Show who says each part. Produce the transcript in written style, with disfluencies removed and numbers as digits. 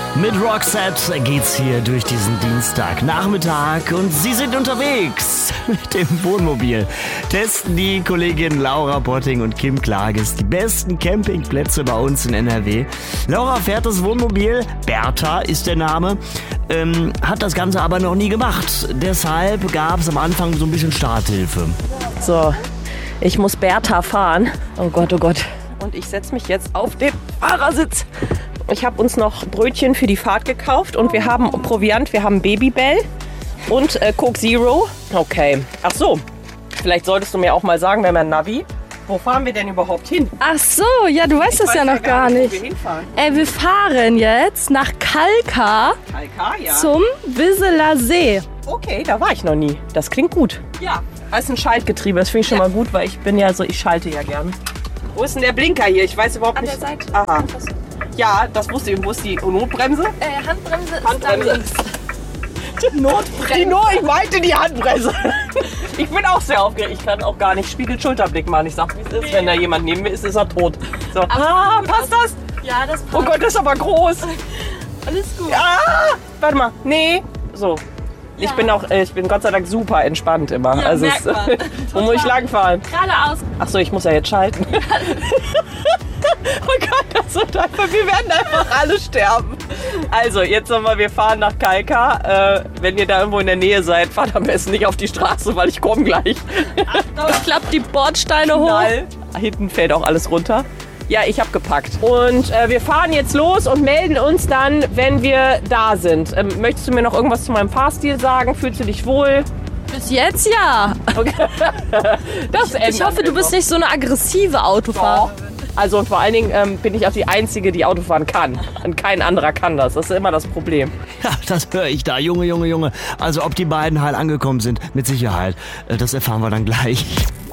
Speaker 1: Mit Roxette geht's hier durch diesen Dienstagnachmittag und Sie sind unterwegs mit dem Wohnmobil. Testen die Kolleginnen Laura Potting und Kim Klages die besten Campingplätze bei uns in NRW. Laura fährt das Wohnmobil, Bertha ist der Name, hat das Ganze aber noch nie gemacht. Deshalb gab es am Anfang so ein bisschen Starthilfe.
Speaker 2: So, ich muss Bertha fahren. Oh Gott, oh Gott. Und ich setze mich jetzt auf den Fahrersitz. Ich habe uns noch Brötchen für die Fahrt gekauft und wir haben Proviant, wir haben Babybell und Coke Zero. Okay, ach so, vielleicht solltest du mir auch mal sagen, wir haben ein Navi. Wo fahren wir denn überhaupt hin?
Speaker 3: Ach so, ja, du weißt das ja noch gar nicht.
Speaker 2: Wo wir hinfahren.
Speaker 3: Wir fahren jetzt nach Kalkar
Speaker 2: Ja.
Speaker 3: zum Wisseler See.
Speaker 2: Okay, da war ich noch nie. Das klingt gut. Ja. Das ist ein Schaltgetriebe, das finde ich schon mal gut, weil ich bin ja so, ich schalte ja gerne. Wo ist denn der Blinker hier? Ich weiß überhaupt nicht.
Speaker 3: An der Seite.
Speaker 2: Aha. Ja, das wusste ich. Wo ist die Notbremse?
Speaker 3: Handbremse ist
Speaker 2: Handbremse.
Speaker 3: da links.
Speaker 2: Notbremse. Ich meinte die Handbremse. Ich bin auch sehr aufgeregt. Ich kann auch gar nicht Spiegel-Schulterblick machen. Ich sag, wie es ist. Wenn da jemand neben mir ist, ist er tot. So. Passt das?
Speaker 3: Ja, das passt.
Speaker 2: Oh Gott, das ist aber groß.
Speaker 3: Alles gut.
Speaker 2: Warte mal. Nee. So.
Speaker 3: Ja.
Speaker 2: Ich bin Gott sei Dank super entspannt immer.
Speaker 3: Ja,
Speaker 2: also
Speaker 3: merkt man.
Speaker 2: wo muss ich langfahren?
Speaker 3: Geradeaus.
Speaker 2: Ach so, ich muss ja jetzt schalten. Oh Gott, das wird einfach, wir werden einfach alle sterben. Also, jetzt nochmal, wir fahren nach Kalkar. Wenn ihr da irgendwo in der Nähe seid, fahrt am besten nicht auf die Straße, weil ich komme gleich.
Speaker 3: Ich klapp die Bordsteine hoch.
Speaker 2: Knall. Hinten fällt auch alles runter. Ja, ich habe gepackt. Und wir fahren jetzt los und melden uns dann, wenn wir da sind. Möchtest du mir noch irgendwas zu meinem Fahrstil sagen? Fühlst du dich wohl?
Speaker 3: Bis jetzt ja.
Speaker 2: Okay.
Speaker 3: Ich hoffe, du bist nicht so eine aggressive Autofahrerin.
Speaker 2: Also und vor allen Dingen bin ich auch die Einzige, die Auto fahren kann. Und kein anderer kann das. Das ist immer das Problem.
Speaker 1: Ja, das höre ich da. Junge. Also ob die beiden heil angekommen sind, mit Sicherheit. Das erfahren wir dann gleich.